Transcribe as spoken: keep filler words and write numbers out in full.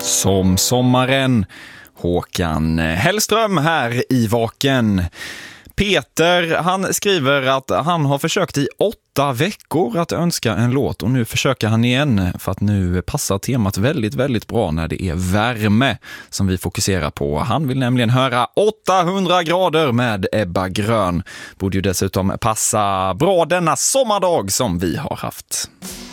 Som sommaren. Håkan Hellström här i Vaken. Peter, han skriver att han har försökt i åtta veckor att önska en låt och nu försöker han igen, för att nu passar temat väldigt, väldigt bra när det är värme som vi fokuserar på. Han vill nämligen höra åttahundra grader med Ebba Grön. Borde ju dessutom passa bra denna sommardag som vi har haft.